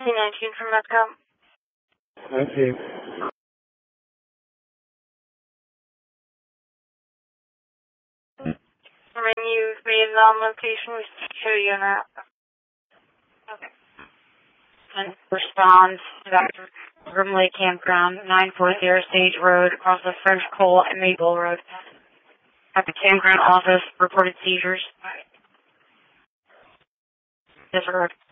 1919 from Medcom. 19. When you've made location, we show you an app. Okay. And responds back to Groom Lake Campground, 940 Stage Road, across the French Cole and Maple Road. At the campground office, reported seizures. Disregard.